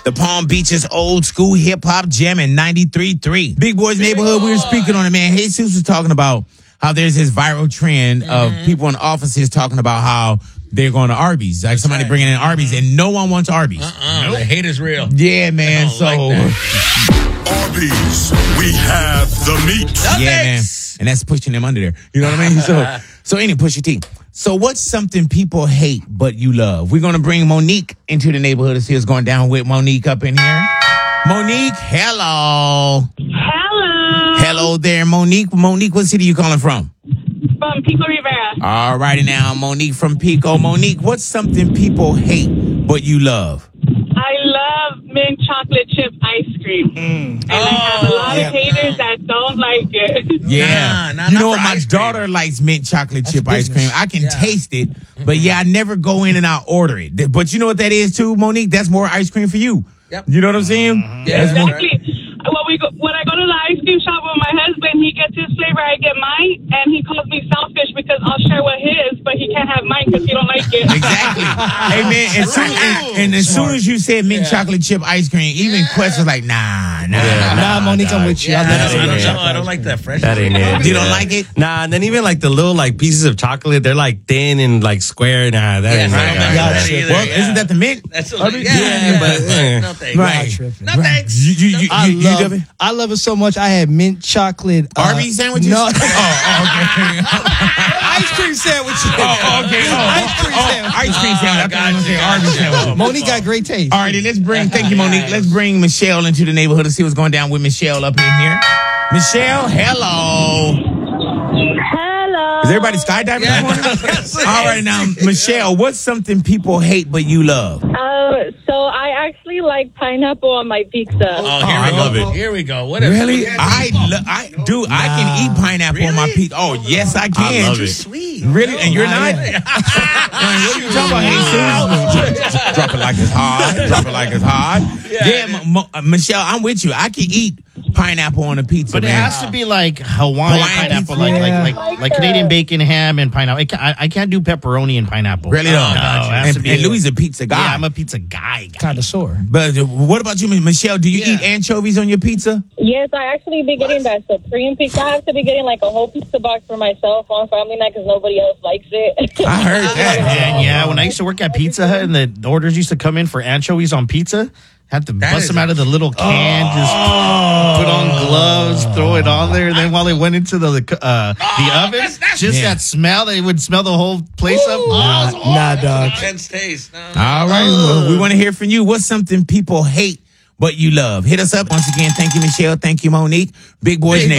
The Palm Beaches old school hip hop jam in 93.3. Big Boy's Neighborhood, we were speaking on it, man. Jesus was talking about how there's this viral trend of people in offices talking about how they're going to Arby's. Like somebody bringing in Arby's and no one wants Arby's. The hate is real. Yeah, man. So Arby's, we have the meat. yeah, man. And that's pushing them under there. You know what I mean? So anyway, push your team. So what's something people hate but you love? We're going to bring Monique into the neighborhood to see what's going down with Monique up in here. Monique, hello. Hello. Hello there, Monique. Monique, what city you calling from? From Pico Rivera. All righty now, Monique from Pico. Monique, what's something people hate but you love? I love mint chocolate chip ice cream. And I have a lot of haters that don't like it. Yeah. Nah, you not know for what? My ice cream. daughter likes mint chocolate chip ice cream. I can taste it, but I never go in and I order it. But you know what that is too, Monique? That's more ice cream for you. Yep. You know what I'm saying? Yeah, That's more- Exactly. When I go to the ice cream shop with my husband, he gets his flavor, I get mine, and he calls me selfish because I'll share with his, but he can't have mine because he don't like it. Exactly. Hey, man, as soon as you said mint chocolate chip ice cream, even Quest was like, nah. Nah, Monique, I'm with you. Yeah, I I don't like that fresh. That ain't it. You don't like it? Nah, and then even like the little like pieces of chocolate, they're like thin and like square. Nah, that ain't I don't like it. that either. Well, isn't that the mint? That's Yeah, but no thanks. Right. No thanks. You love it? I love it so much. I had mint chocolate Arby's sandwiches? No, Okay. ice cream sandwiches. Okay. Ice cream sandwich. Ice cream sandwich. I thought I was going to say Arby's sandwich. Monique got great taste. All righty, thank you, Monique. Let's bring Michelle into the neighborhood to see what's going down with Michelle up in here. Michelle, hello. Hello. Is everybody skydiving this morning? All right, now, Michelle, what's something people hate but you love? So I actually like pineapple on my pizza. I love it. Here we go. What is Really? I can eat pineapple on my pizza. Oh, yes, I can. I love it. Sweet. Really? And you're not? What are you talking about, Jesus? Drop it like it's hot. Drop it like it's hot. Yeah, Michelle, I'm with you. I can eat pineapple on a pizza, But it man. has to be like Hawaiian pineapple, pizza? like Canadian bacon, ham, and pineapple. I can't do pepperoni and pineapple. Really? No, No. it has to be. And Louis is a pizza guy. Yeah, I'm a pizza guy. Connoisseur. But what about you, Michelle? Do you eat anchovies on your pizza? Yes, I actually be getting that Supreme pizza. I have to be getting like a whole pizza box for myself on family night because nobody else likes it. I heard that. And yeah, when I used to work at Pizza Hut and the orders used to come in for anchovies on pizza, had to bust them out of the little can, just put on gloves, throw it on there, and then while it went into the oven, just that smell, they would smell the whole place up. Nah, dog. Intense taste. No. All right. Well, we want to hear from you. What's something people hate but you love? Hit us up. Once again, thank you, Michelle. Thank you, Monique. Big Boys Neighborhood.